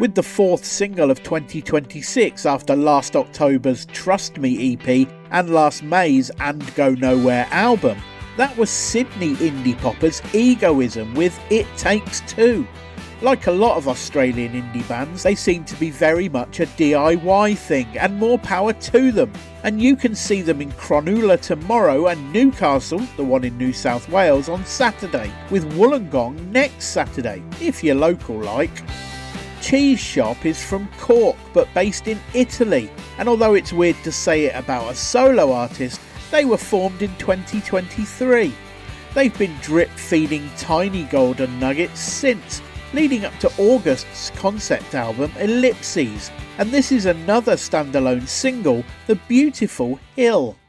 with the fourth single of 2026 after last October's Trust Me EP and last May's And Go Nowhere album. That was Sydney indie poppers Egoism with It Takes Two. Like a lot of Australian indie bands, they seem to be very much a DIY thing, and more power to them. And you can see them in Cronulla tomorrow and Newcastle, the one in New South Wales, on Saturday, with Wollongong next Saturday, if you're local like. Cheese Shop is from Cork but based in Italy, and although it's weird to say it about a solo artist, they were formed in 2023. They've been drip feeding tiny golden nuggets since, leading up to August's concept album Ellipses, and this is another standalone single, The Beautiful Hill.